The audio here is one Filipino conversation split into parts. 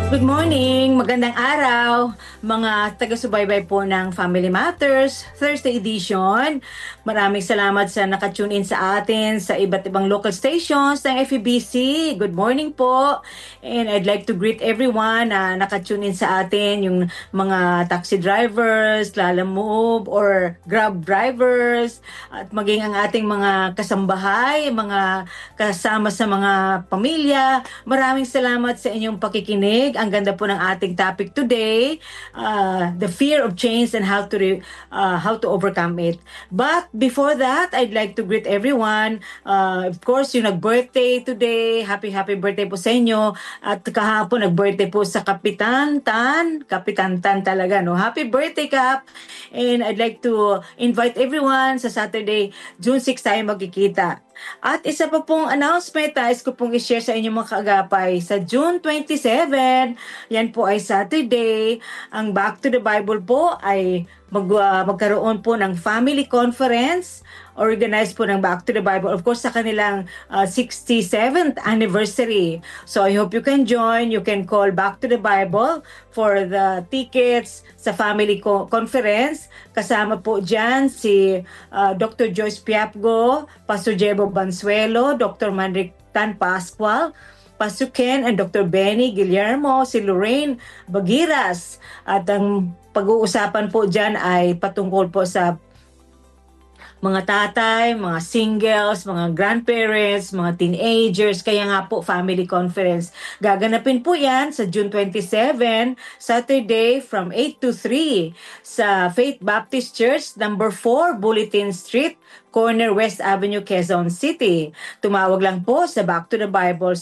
Good morning! Magandang araw, mga taga-subaybay po ng Family Matters, Thursday edition. Maraming salamat sa nakatune in sa atin sa iba't ibang local stations ng FEBC. Good morning po! And I'd like to greet everyone na nakatune in sa atin, yung mga taxi drivers, Lalamove, or Grab drivers, at maging ang ating mga kasambahay, mga kasama sa mga pamilya. Maraming salamat sa inyong pakikinig. Ang ganda po ng ating topic today, the fear of change and how to overcome it. But before that, I'd like to greet everyone. Of course, yung nag-birthday today, happy birthday po sa inyo. At kahapon nag-birthday po sa Kapitan Tan talaga, no? Happy birthday, Kap! And I'd like to invite everyone sa Saturday, June 6 tayo magkikita. At isa pa pong announcement, nais ko pong i-share sa inyo mga kaagapay. Sa June 27, yan po ay Saturday, ang Back to the Bible po ay magkaroon po ng family conference organized po ng Back to the Bible, of course, sa kanilang 67th anniversary. So I hope you can join. You can call Back to the Bible for the tickets sa family conference. Kasama po dyan si Dr. Joyce Piapgo, Pastor Jebo Bansuelo, Dr. Manric Tan Pascual, Pastor Ken and Dr. Benny Guillermo, si Lorraine Bagiras. At ang pag-uusapan po dyan ay patungkol po sa mga tatay, mga singles, mga grandparents, mga teenagers, kaya nga po family conference. Gaganapin po yan sa June 27, Saturday from 8 to 3 sa Faith Baptist Church, number 4, Bulletin Street, corner West Avenue, Quezon City. Tumawag lang po sa Back to the Bible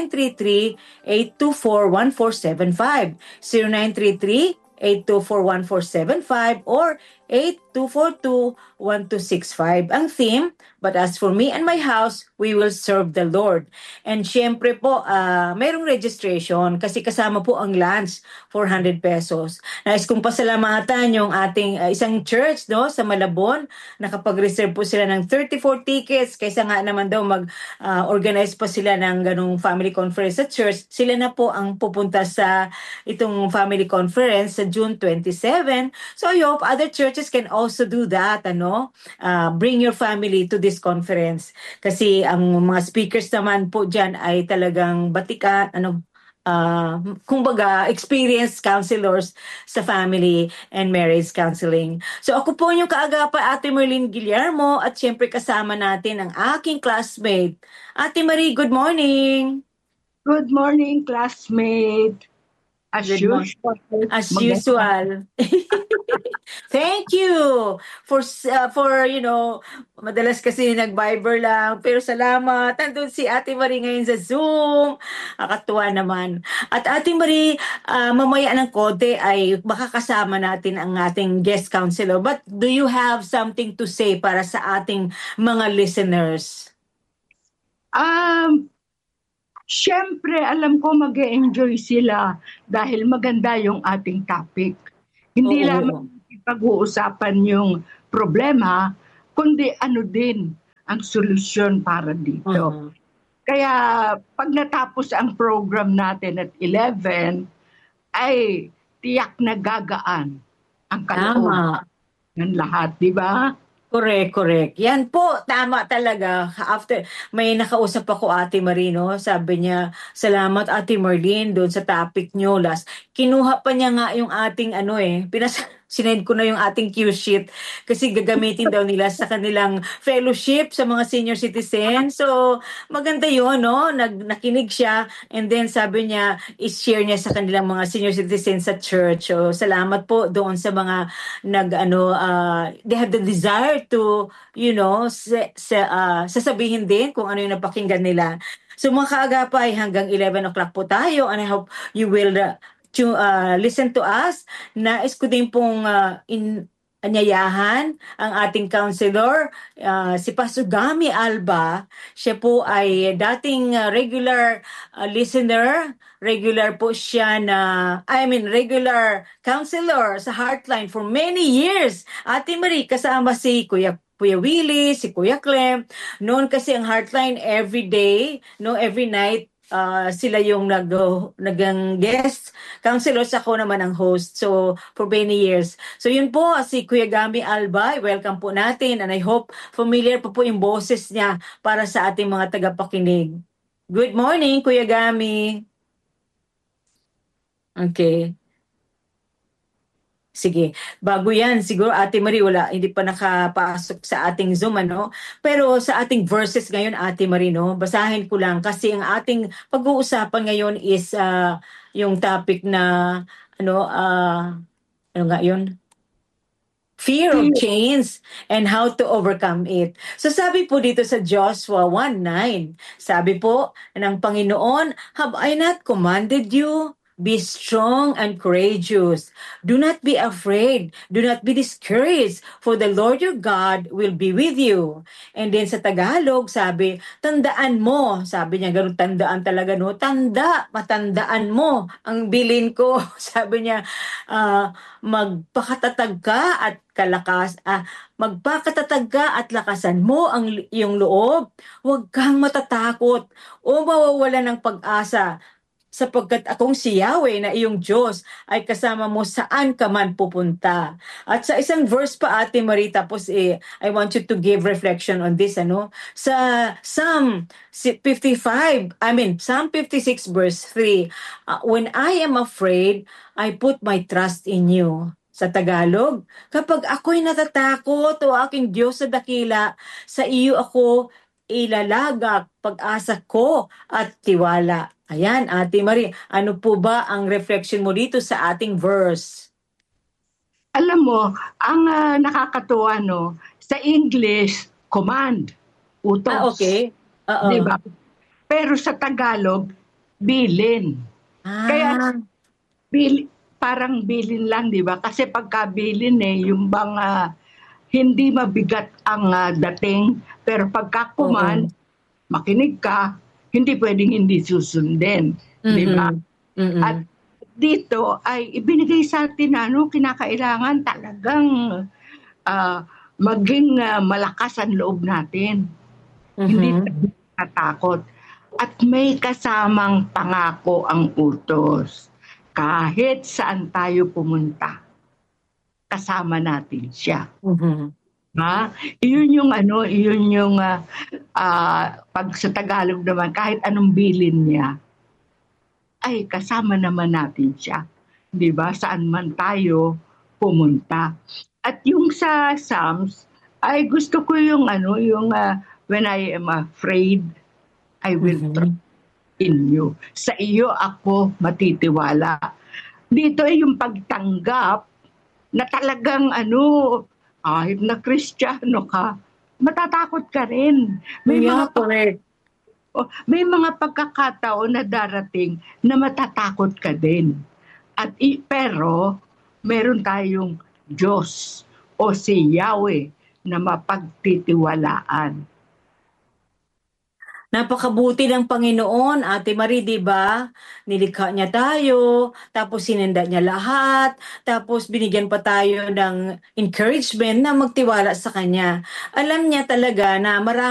0933-824-1475, 0933-824-1475 or 8242-1265. Ang theme, but as for me and my house, we will serve the Lord. And syempre po, mayroong registration kasi kasama po ang lunch, 400 pesos. Nais kong pasalamatan yung ating isang church, no, sa Malabon. Nakapag-reserve po sila ng 34 tickets kaysa nga naman daw mag-organize pa sila ng ganung family conference sa church. Sila na po ang pupunta sa itong family conference sa June 27. So I hope other churches can also do that, bring your family to this conference. Kasi ang mga speakers naman po dyan ay talagang batikan, kumbaga, experienced counselors sa family and marriage counseling. So ako po yung kaagapay, Ate Merlin Guillermo, at syempre kasama natin ang aking classmate. Ate Marie, good morning! Good morning, classmate! As usual. Thank you for madalas kasi nag-Viber lang, pero salamat. Nandun si Ate Marie ngayon sa Zoom. Nakakatuwa naman. At Ate Marie, mamaya ng konti ay makakasama natin ang ating guest counselor. But do you have something to say para sa ating mga listeners? Siyempre, alam ko mag-e-enjoy sila dahil maganda yung ating topic. Hindi lamang pag-uusapan yung problema, kundi ano din ang solusyon para dito. Kaya pag natapos ang program natin at 11, ay tiyak na gagaan ang kalooban ng lahat, di ba? Correct. Yan po, tama talaga. After, may nakausap ako Ate Marino, sabi niya, salamat Ate Marlene doon sa topic nyo last. Kinuha pa niya nga yung ating sinend ko na yung ating cue sheet kasi gagamitin daw nila sa kanilang fellowship sa mga senior citizens. So, maganda yun, no? Nakinig siya and then sabi niya, i-share niya sa kanilang mga senior citizens sa church. So, salamat po doon sa mga they have the desire to, sasabihin din kung ano yung napakinggan nila. So mga kaagapay, hanggang 11 o'clock po tayo and I hope you will listen to us. Nais ko din pong anyayahan ang ating counselor, si Pastor Gami Alba. Siya po ay dating regular listener. Regular po siya regular counselor sa Heartline for many years. Ate Marie, kasama si Kuya Willie, si Kuya Clem. Noon kasi ang Heartline every day, every night, sila yung nagang guest counselors, ako naman ang host. So, for many years. So, yun po, si Kuya Gami Albay, welcome po natin. And I hope familiar po yung boses niya para sa ating mga tagapakinig. Good morning, Kuya Gami. Okay. Sige, bago yan, siguro Ate Marie, hindi pa nakapasok sa ating Zoom, ano? Pero sa ating verses ngayon, Ate Marie, no? Basahin ko lang kasi ang ating pag-uusapan ngayon is yung topic na, ano nga yun? Fear of change and how to overcome it. So sabi po dito sa Joshua 1:9, sabi po ng Panginoon, "Have I not commanded you? Be strong and courageous. Do not be afraid. Do not be discouraged, for the Lord your God will be with you." And then sa Tagalog, sabi, tandaan mo. Sabi niya, ganun tandaan talaga, no? Matandaan mo ang bilin ko. Sabi niya, magpakatatag ka at magpakatatag ka at lakasan mo ang iyong loob. Huwag kang matatakot o mawawala ng pag-asa, sapagkat akong si Yahweh na iyong Diyos ay kasama mo saan ka man pupunta. At sa isang verse pa, Ate Marie, tapos I want you to give reflection on this, ano? Sa Psalm 56 verse 3, "When I am afraid, I put my trust in you." Sa Tagalog, kapag ako'y natatakot, o aking Diyos sa dakila, sa iyo ako ilalagak pag-asa ko at tiwala. Ayan, Ate Marie, ano po ba ang reflection mo dito sa ating verse? Alam mo, ang nakakatuwa, no, sa English, command, utos. Okay. Oo. Diba? Pero sa Tagalog, bilin. Kaya parang bilin lang, di ba? Kasi pagka bilin yung bang hindi mabigat ang dating, pero pagka command, makinig ka, hindi pwedeng hindi susundin. Di ba? At dito ay ibinigay sa atin kinakailangan talagang maging malakas ang loob natin. Hindi natakot. At may kasamang pangako ang utos. Kahit saan tayo pumunta, kasama natin siya. Iyon yung pag sa Tagalog naman, kahit anong bilin niya, ay kasama naman natin siya. 'Di ba? Saan man tayo pumunta. At yung sa Psalms, ay gusto ko yung when I am afraid, I will trust in you. Sa iyo ako matitiwala. Dito ay yung pagtanggap na talagang kahit na Kristiyano ka, matatakot ka rin. May mga pagkakataon na darating na matatakot ka din. Pero meron tayong Diyos o si Yahweh na mapagtitiwalaan. Napakabuti ng Panginoon, Ate Marie, di ba? Nilikha niya tayo, tapos sinenda niya lahat, tapos binigyan pa tayo ng encouragement na magtiwala sa Kanya. Alam niya talaga na marami